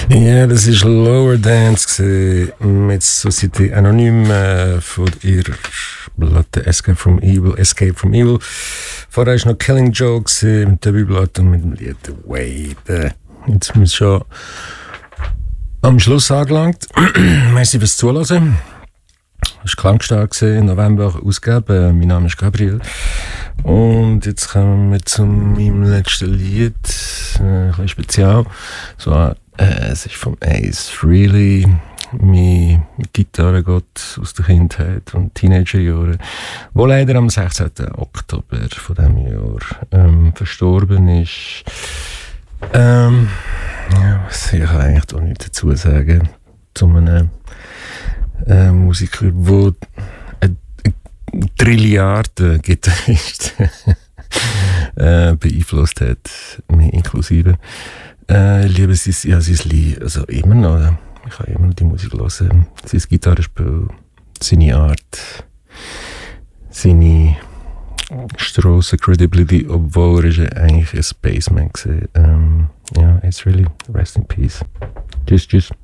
Ja, das war Lower Dance mit Société Anonyme von ihrer Platte Escape from Evil. Vorher war noch Killing Joke mit der Debütplatte und mit dem Lied Wave. Jetzt sind wir schon am Schluss angelangt. Merci fürs Zuhören. Das war Klangstark im November ausgegeben. Mein Name ist Gabriel. Und jetzt kommen wir zu meinem letzten Lied. Ein bisschen spezial. So, es ist vom Ace Frehley. Mein Gitarrengott aus der Kindheit und Teenagerjahren, der leider am 16. Oktober von diesem Jahr verstorben ist. Ja, ich kann eigentlich da nichts dazu sagen zu einem Musiker, der ein Trilliarden-Gitarrist beeinflusst hat, mich inklusive. Ich liebe sein Lied, also immer noch. Ich kann immer noch die Musik hören. Sein Gitarrenspiel, seine Art, seine Strassen-Credibility, obwohl er eigentlich ein Spaceman war. Ja, it's really rest in peace. Tschüss.